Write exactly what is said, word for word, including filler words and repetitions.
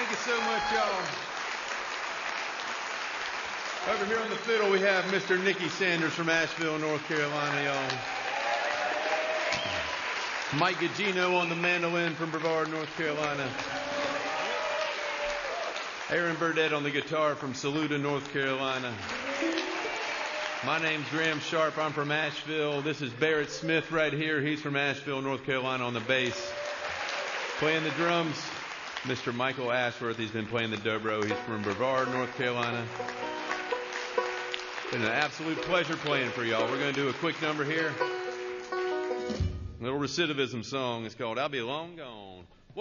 Thank you so much, y'all. Over here on the fiddle, we have Mister Nicky Sanders from Asheville, North Carolina, y'all. Mike Gugino on the mandolin from Brevard, North Carolina. Aaron Burdett on the guitar from Saluda, North Carolina. My name's Graham Sharp. I'm from Asheville. This is Barrett Smith right here. He's from Asheville, North Carolina on the bass. Playing the drums, Mister Michael Ashworth. He's been playing the dobro. He's from Brevard, North Carolina. Been an absolute pleasure playing for y'all. We're going to do a quick number here. A little recidivism song. It's called I'll Be Long Gone.